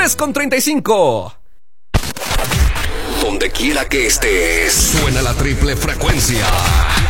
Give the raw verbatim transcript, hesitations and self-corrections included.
tres con treinta y cinco. Donde quiera que estés, suena la triple frecuencia.